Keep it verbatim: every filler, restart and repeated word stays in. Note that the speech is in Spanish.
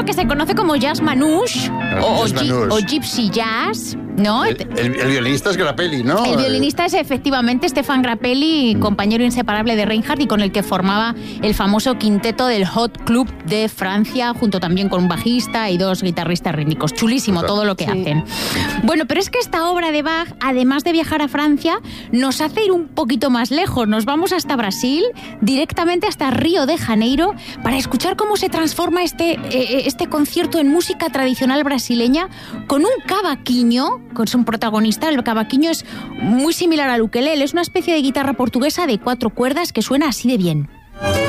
lo que se conoce como jazz manouche Ah, o, jazz gi- manouche. o gypsy jazz, ¿no? El, el- el violinista es Grappelli, ¿no? El violinista es efectivamente Stefan Grappelli, compañero inseparable de Reinhardt y con el que formaba el famoso quinteto del Hot Club de Francia, junto también con un bajista y dos guitarristas rítmicos. Chulísimo todo lo que Sí. hacen. Bueno, pero es que esta obra de Bach, además de viajar a Francia, nos hace ir un poquito más lejos. Nos vamos hasta Brasil, directamente hasta Río de Janeiro, para escuchar cómo se transforma este, eh, este concierto en música tradicional brasileña con un cavaquinho, con su protagonista. El cavaquinho es muy similar al ukelele, es una especie de guitarra portuguesa de cuatro cuerdas que suena así de bien.